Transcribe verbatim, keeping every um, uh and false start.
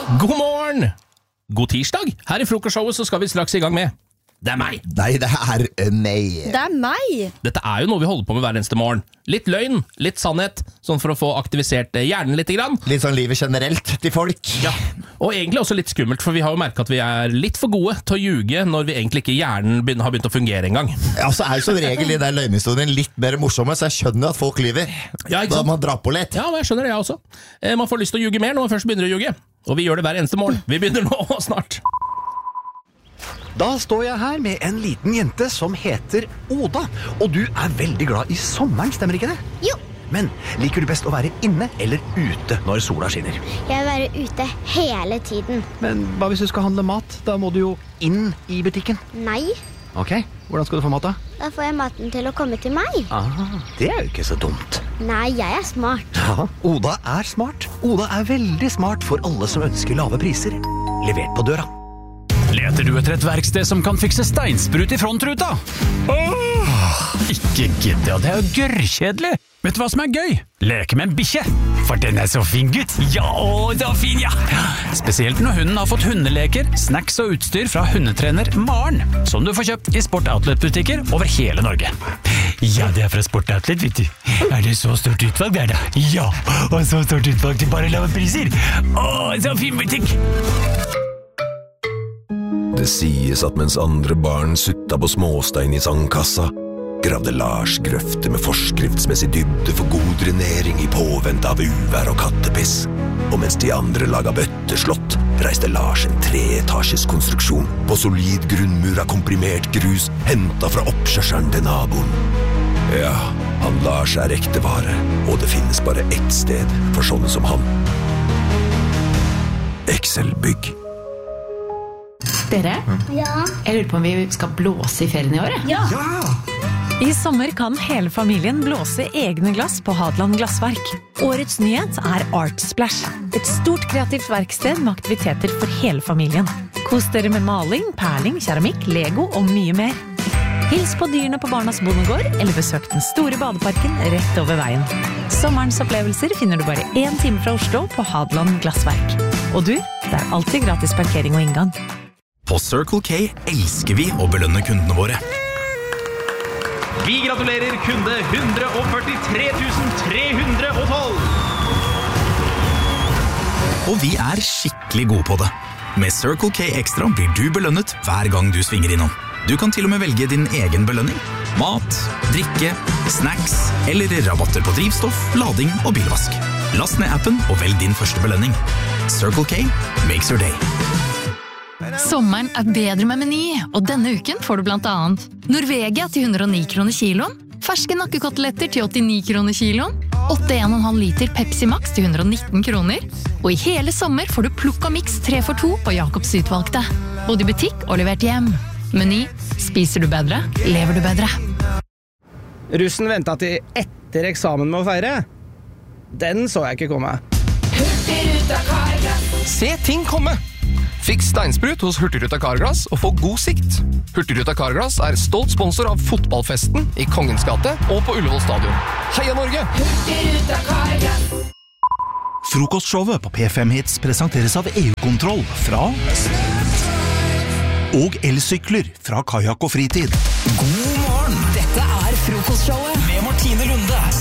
God morgen! God tirsdag! Her i frokostshowet så skal vi straks i gang med Det er meg! Nei, det er uh, meg. Det er meg! Dette er jo noe vi holder på med hver eneste morgen. Litt løgn, litt sannhet, sånn for å få aktivisert hjernen litt grann. Litt sånn livet generelt til folk. Ja, og egentlig også litt skummelt, for vi har jo merket at vi er litt for gode til å ljuge når vi egentlig ikke hjernen begynner, har begynt å fungere en gang. Ja, så er jo som regel i den løgnhistorien litt mer morsomme, så jeg skjønner at folk lyver. Ja, ikke sant? Da må man dra på litt. Ja, jeg skjønner det jeg også. Eh, man får lyst til å ljuge mer når man først begynner å ljuge. Og vi gjør det hver eneste morgen. Vi begynner nå snart. Da står jeg her med en liten jente som heter Oda. Og du er veldig glad i sommeren, stemmer ikke det? Jo. Men liker du best å være inne eller ute når sola skinner? Jeg vil være ute hele tiden. Men hva hvis du skal handle mat? Da må du jo inn i butikken. Nei, Ok, hvordan skal du få mat da? da får jeg maten til å komme til meg. Ah, det er jo ikke så dumt. Nei, jeg er smart. Ja, Oda er smart. Oda er veldig smart for alle som ønsker lave priser. Levert på døra. Leter du etter et verksted som kan fikse steinsprut i frontruta? Åh, ikke gidd, ja, det er jo gørrkjedelig. Vet du hva som er gøy? Leke med en bikkje. For den er så fin, gutt. Ja, å, så fin, ja. Spesielt når hunden har fått hundeleker, snacks og utstyr fra hundetrener Maren, som du får kjøpt i Sport Outlet-butikker over hele Norge. Ja, det er fra Sport Outlet, vet du. Er det så stort utvalg der da? Ja, og så stort utvalg til bare lave priser. Åh, så fin butikk. Det sies at mens andre barn sutta på småstein i sandkassa, gravde Lars grøfter med forskriftsmessig dybde for god drenering i påvente av uvær og kattepiss. Og mens de andre laga bøtteslott, reiste Lars en treetasjes konstruksjon på solid grunnmur av komprimert grus, hentet fra oppkjørselen til naboen. Ja, han Lars er ekte vare, og det finnes bare ett sted for sånne som han. Excel-bygg. Dere, Ja. jeg lurer på om vi skal blåse i ferien i år. Ja. I sommer kan hele familien blåse egne glass på Hadeland Glassverk. Årets nyhet er Art Splash. Et stort kreativt verksted med aktiviteter for hele familien. Kos dere med maling, perling, keramikk, Lego og mye mer. Hils på dyrene på Barnas Bondegård, eller besøk den store badeparken rett over veien. Sommerens opplevelser finner du bare én time fra Oslo på Hadeland Glassverk. Og du, det er alltid gratis parkering og inngang. På Circle K elsker vi å belønne kundene våre. Vi gratulerer kunde one hundred forty-three thousand three hundred twelve! Og vi er skikkelig gode på det. Med Circle K Extra blir du belønnet hver gang du svinger innom. Du kan til og med velge din egen belønning. Mat, drikke, snacks eller rabatter på drivstoff, lading og bilvask. Last ned appen og velg din første belønning. Circle K makes your day. Sommeren er bedre med Meny, og denne uken får du blant annet Norvegia til one hundred nine kroner kiloen, ferske nakkekoteletter til åttini kroner kiloen, åtte one point five liter Pepsi Max til one hundred nineteen kroner, og i hele sommer får du Plukka Mix tre for to på Jacobs utvalgte. Både i butikk og levert hjem. Meny, spiser du bedre, lever du bedre. Russen ventet til etter eksamen med å feire. Den så jeg ikke komme. Hurtigruta Carglass. Se ting komme! Fiks steinsprut hos Hurtigruta Carglass og få god sikt. Hurtigruta Carglass er stolt sponsor av fotballfesten i Kongens gate og på Ullevål stadion. Heia Norge! Hurtigruta Carglass. Frokostshowet på P fem Hits presenteres av E U-kontroll fra og elsykler fra Kajak og Fritid. God morgen! Dette er frokostshowet med Martine Lunde.